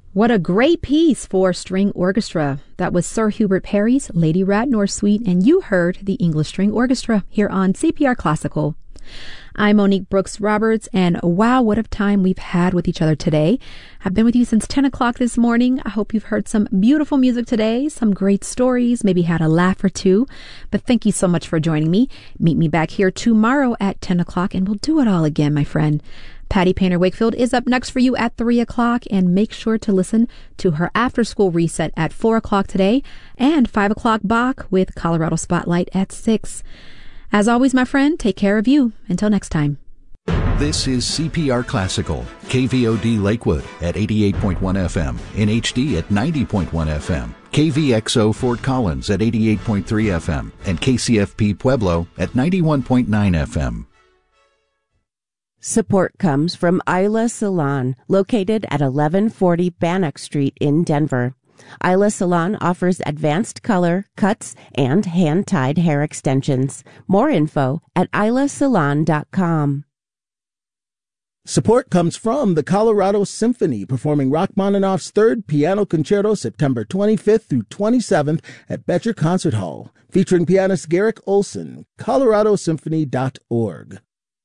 What a great piece for string orchestra. That was Sir Hubert Parry's Lady Ratnor Suite, and you heard the English String Orchestra here on CPR Classical. I'm Monique Brooks Roberts, and wow, what a time we've had with each other today. I've been with you since 10 o'clock this morning. I hope you've heard some beautiful music today, some great stories, maybe had a laugh or two. But thank you so much for joining me. Meet me back here tomorrow at 10 o'clock, and we'll do it all again, my friend. Patty Painter Wakefield is up next for you at 3 o'clock, and make sure to listen to her after-school reset at 4 o'clock today, and 5 o'clock Bach with Colorado Spotlight at 6. As always, my friend, take care of you. Until next time. This is CPR Classical, KVOD Lakewood at 88.1 FM, NHD at 90.1 FM, KVXO Fort Collins at 88.3 FM, and KCFP Pueblo at 91.9 FM. Support comes from Isla Salon, located at 1140 Bannock Street in Denver. Isla Salon offers advanced color, cuts, and hand-tied hair extensions. More info at islasalon.com. Support comes from the Colorado Symphony, performing Rachmaninoff's Third Piano Concerto September 25th through 27th at Betcher Concert Hall, featuring pianist Garrick Olson. coloradosymphony.org.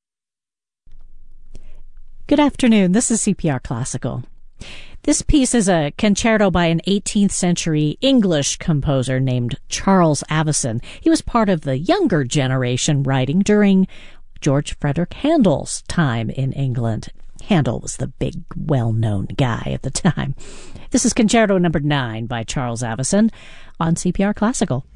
Good afternoon. This is CPR Classical. This piece is a concerto by an 18th century English composer named Charles Avison. He was part of the younger generation writing during George Frederick Handel's time in England. Handel was the big, well-known guy at the time. This is Concerto number 9 by Charles Avison on CPR Classical.